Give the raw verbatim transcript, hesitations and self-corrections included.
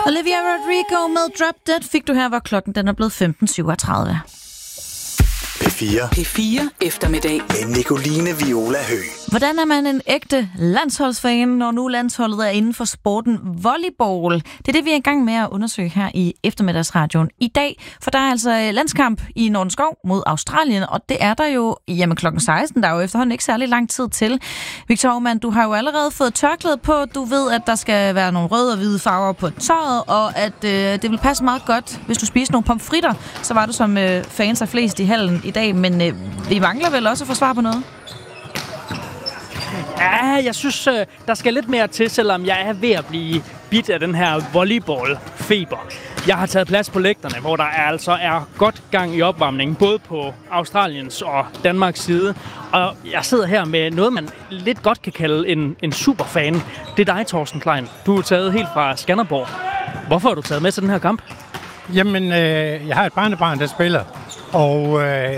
Olivia Rodrigo med Drop Dead fik du her, hvor klokken den er blevet femten syvogtredive. P fire. P fire eftermiddag. Med Nicoline Viola Høgh. Hvordan er man en ægte landsholdsfan, når nu landsholdet er inden for sporten volleyball? Det er det, vi er i gang med at undersøge her i eftermiddagsradioen i dag. For der er altså landskamp i Nordenskov mod Australien, og det er der jo jamen klokken seksten. Der er jo efterhånden ikke særlig lang tid til. Victor Aumann, du har jo allerede fået tørklæde på. Du ved, at der skal være nogle røde og hvide farver på tøjet, og at øh, det vil passe meget godt, hvis du spiser nogle pomfritter. Så var du som øh, fans af flest i hallen i dag, men øh, vi mangler vel også at få svar på noget? Ja, jeg synes, der skal lidt mere til, selvom jeg er ved at blive bidt af den her volleyball-feber. Jeg har taget plads på lægterne, hvor der altså er godt gang i opvarmningen, både på Australiens og Danmarks side. Og jeg sidder her med noget, man lidt godt kan kalde en, en superfan. Det er dig, Torsten Klein. Du er taget helt fra Skanderborg. Hvorfor har du taget med til den her kamp? Jamen, øh, jeg har et barnebarn, der spiller, og øh,